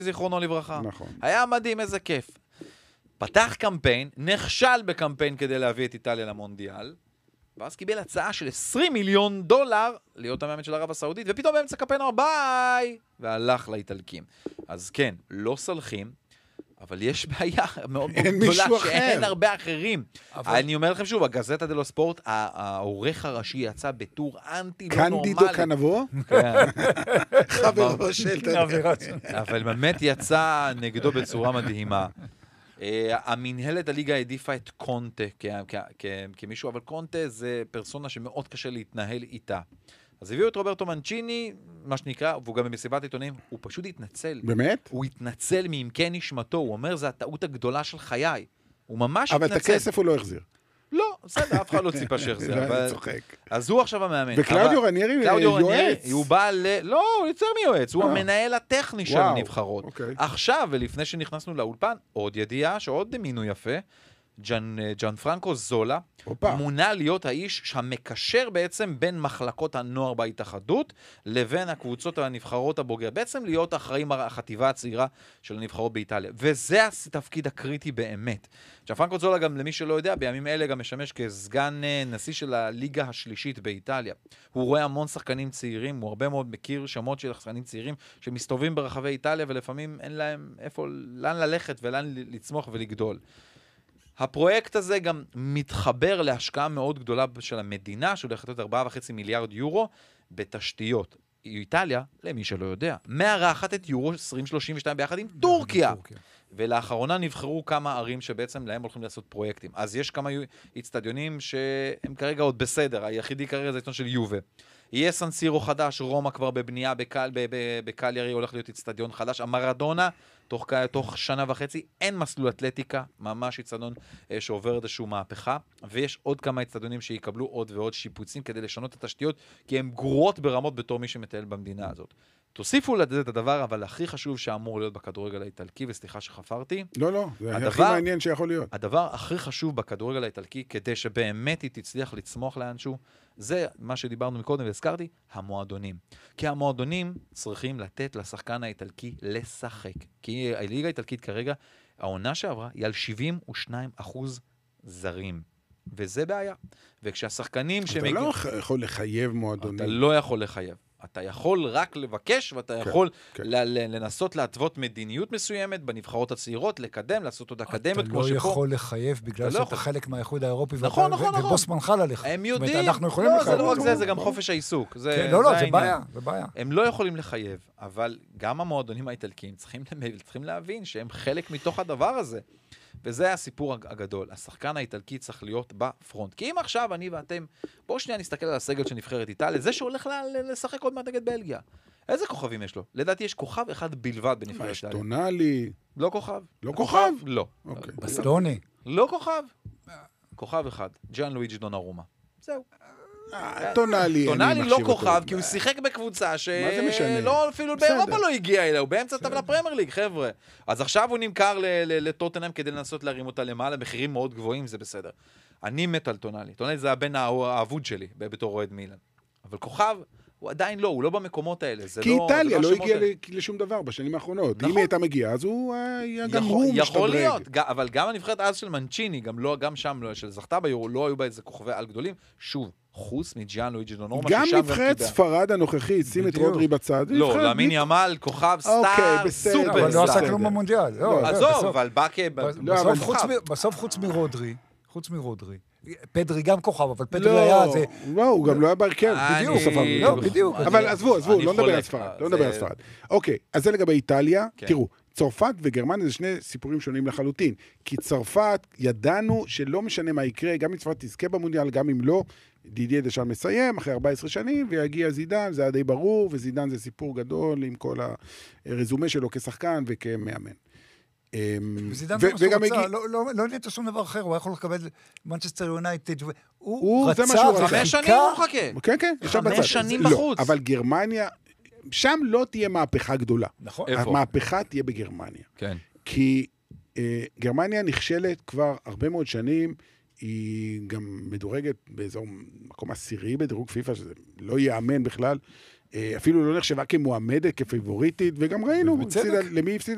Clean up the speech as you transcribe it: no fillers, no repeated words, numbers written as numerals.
זיכרונו לברכה. נכון. היה מדהים, איזה כיף. פתח קמפיין, נכשל בקמפיין כדי להביא את איטליה למונדיאל, ואז קיבל הצעה של $20 מיליון להיות המאמן של ערב הסעודית, ופתאום באמצע קמפיין אמר ביי, והלך לאיטלקים. אז כן, לא סלחים, אבל יש בעיה מאוד גדולה שאין הרבה אחרים. אני אומר לכם שוב, הגזטה דלו ספורט, העורך הראשי יצא בטור אנטי לא נורמלי. קנדידו קנבו? כן. חברו של אבל באמת יצא נגדו בצורה מדהימה. המנהלת הליגה העדיפה את קונטה כמישהו, אבל קונטה זה פרסונה שמאוד קשה להתנהל איתה. אז הביאו את רוברטו מנצ'יני, מה שנקרא, והוא גם במסיבת עיתונים, הוא פשוט התנצל. באמת? הוא התנצל מעמקי נשמתו, הוא אומר, זה הטעות הגדולה של חיי. הוא ממש אבל התנצל. את הכסף הוא לא החזיר. לא, בסדר, אף אחד לא ציפה שיחזיר. אני צוחק. אז הוא עכשיו המאמן. וקלאודיו רניירי יועץ? הוא בא לא, הוא יותר מיועץ, הוא המנהל הטכני של הנבחרות. עכשיו, ולפני שנכנסנו לאולפן, עוד ידיעה שעוד מינוי יפה, ג'אן פרנקו זולה, מונה להיות האיש שהמקשר בעצם בין מחלקות הנוער בהתאחדות לבין הקבוצות הנבחרות הבוגר. בעצם להיות אחראים החטיבה הצעירה של הנבחרות באיטליה. וזה התפקיד הקריטי באמת. ג'אן פרנקו זולה, גם למי שלא יודע, בימים אלה גם משמש כסגן נשיא של הליגה השלישית באיטליה. הוא רואה המון שחקנים צעירים, הוא הרבה מאוד מכיר שמות של שחקנים צעירים שמסתובבים ברחבי איטליה, ולפעמים אין להם לאן ללכת ולאן לצמוח ולגדול. הפרויקט הזה גם מתחבר להשקעה מאוד גדולה של המדינה, שהולכת להיות 4.5 מיליארד יורו בתשתיות. איטליה, למי שלא יודע, מארחת את יורו 2032 ביחד עם טורקיה. ולאחרונה נבחרו כמה ערים שבעצם להם הולכים לעשות פרויקטים. אז יש כמה אצטדיונים שהם כרגע עוד בסדר, היחידי כרגע זה עיתון של יובה. יהיה סן סירו חדש, רומא כבר בבנייה, בקליארי הולך להיות אצטדיון חדש, המרדונה, תוך שנה וחצי, אין מסלול אתלטיקה, ממש אצטדיון שעובר איזשהו מהפכה, ויש עוד כמה אצטדיונים שיקבלו עוד ועוד שיפוצים כדי לשנות את התשתיות, כי הן גרועות ברמות בתור מי שמטייל במדינה הזאת. תוסיפו לזה את הדבר, אבל הכי חשוב שאמור להיות בכדורגל האיטלקי, וסליחה שחפרתי. לא, זה הכי מעניין שיכול להיות. הדבר הכי חשוב בכדורגל האיטלקי, כדי שבאמת היא תצליח לצמוח לאנשהו, זה מה שדיברנו מקודם והזכרתי, המועדונים. כי המועדונים צריכים לתת לשחקן האיטלקי לשחק. כי הליגה האיטלקית כרגע, העונה שעברה היא על 72% זרים. וזה בעיה. וכשהשחקנים אתה לא יכול לחייב מועדונים. אתה לא יכול לחייב. אתה יכול רק לבקש, ואתה יכול לנסות להתוות מדיניות מסוימת בנבחרות הצעירות, לקדם, לעשות עוד אקדמיות כמו שפה. אתה לא יכול לחייב בגלל שאתה חלק מהאיחוד האירופי, ובוס מנחל עליך. הם יודעים. לא, זה לא רק זה גם חופש העיסוק. לא, זה בעיה. הם לא יכולים לחייב, אבל גם המועדונים האיטלקיים צריכים להבין שהם חלק מתוך הדבר הזה. וזה הסיפור הגדול. השחקן האיטלקי צריך להיות בפרונט. כי אם עכשיו אני ואתם, בואו שנייה נסתכל על הסגל שנבחרת איטליה, זה שהולך לשחק עוד מעט נגד בלגיה. איזה כוכבים יש לו? לדעתי יש כוכב אחד בלבד בנבחרת איטליה. יש טונאלי. לא כוכב. לא כוכב? לא. בסטוני. לא כוכב. כוכב אחד. ג'אן לואיג'י דונרומה. זהו. טונאלי לא כוכב, כי הוא שיחק בקבוצה שלא, אפילו באירופה לא הגיע אליה, הוא באמצע טבלה פרמייר ליג, חבר'ה. אז עכשיו הוא נמכר לטוטנהאם כדי לנסות להרים אותה למעלה, מחירים מאוד גבוהים, זה בסדר. אני מת על טונאלי. טונאלי זה הבן האבוד שלי, בתור אוהד מילאן. אבל כוכב, הוא עדיין לא, הוא לא במקומות האלה. כי איטליה לא הגיע לשום דבר בשנים האחרונות. אם היא הייתה מגיעה, אז הוא היה גם הוא משתדרג. יכול להיות, אבל גם הנבחרת אז של מנצ'יני, גם שם, של זכתה ביורו, לא היו בה איזה כוכבי על גדולים. שוב, חוץ מג'אן לואיג'י דונרומה, גם נבחרת ספרד הנוכחית, שים את רודרי בצד. לא, למין ימל, כוכב, סטאר, סופר. אבל לא עשה כלום במונדיאל. עזוב, אבל בקה... בסוף חוץ מרודרי. פדרי גם כוכב, אבל פדרי היה... לא, הוא גם לא היה בהרכב. בדיוק. אבל עזבו, לא נדבר על ספרד. אוקיי, אז זה לגבי איטליה. תראו, צרפת וגרמניה זה שני סיפורים שונים לחלוטין. כי צרפת, ידענו שלא משנה מה יקרה, גם אם צרפת תזכה במונדיאל, גם אם לא, דידיה דשאן מסיים אחרי 14 שנים, ויגיע זידן, זה היה די ברור, וזידן זה סיפור גדול עם כל הרזומה שלו כשחקן וכמאמן. וזידן זה מה שהוא רצה, לא נהיית שום דבר אחר, הוא יכול לקבל מנצ'סטר יונייטד, הוא רצה 5 שנים הוא מחכה. כן, 5 שנים בחוץ. אבל גרמניה, שם לא תהיה מהפכה גדולה. נכון. המהפכה תהיה בגרמניה. כן. כי גרמניה נכשלת כבר הרבה מאוד שנים, היא גם מדורגת באזור מקום 10 בדירוג פיפה, שזה לא יאמן בכלל, אפילו לא נחשבה כמועמדת, כפייבוריטית, וגם ראינו, למי הפסידה?